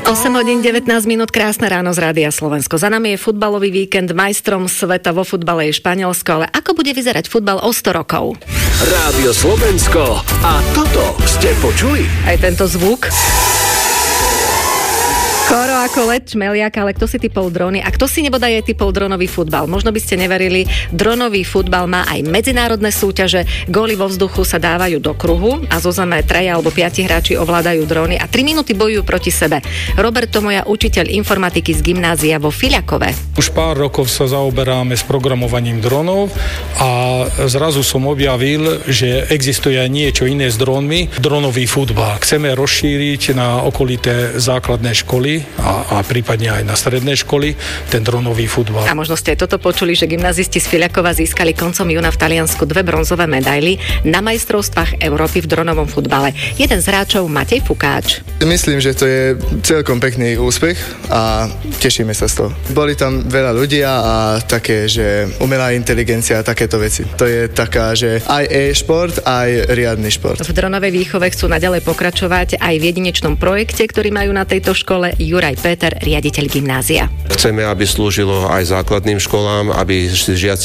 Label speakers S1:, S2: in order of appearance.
S1: 8 hodín 19 minút, krásne ráno z Rádia Slovensko. Za nami je futbalový víkend, majstrom sveta vo futbale je Španielsko, ale ako bude vyzerať futbal o 100 rokov?
S2: Rádio Slovensko a toto ste počuli?
S1: Aj tento zvuk. Skoro ako let čmeliak, ale kto si typol drony a kto si nebodaj aj typol dronový futbal? Možno by ste neverili, dronový futbal má aj medzinárodné súťaže, góly vo vzduchu sa dávajú do kruhu a zo zeme 3 alebo 5 hráči ovládajú dróny a 3 minúty bojujú proti sebe. Robert Tomoja, učiteľ informatiky z gymnázia vo Filiakove.
S3: Už pár rokov sa zaoberáme s programovaním dronov a zrazu som objavil, že existuje aj niečo iné s dronmi, dronový futbal. Chceme rozšíriť na okolité základné školy a prípadne aj na stredné školy ten dronový futbal.
S1: A možno ste aj toto počuli, že gymnazisti z Filiakova získali koncom júna v Taliansku 2 bronzové medaily na majstrovstvách Európy v dronovom futbale. Jeden z hráčov Matej Fukáč.
S4: Myslím, že to je celkom pekný úspech a tešíme sa z toho. Boli tam veľa ľudí a také, že umelá inteligencia a takéto veci. To je taká, že aj e-šport, aj riadny šport.
S1: V dronovej výchove chcú naďalej pokračovať aj v jedinečnom projekte, ktorý majú na tejto škole Juraj Péter, riaditeľ gymnázia.
S5: Chceme, aby slúžilo aj základným školám, aby žiaci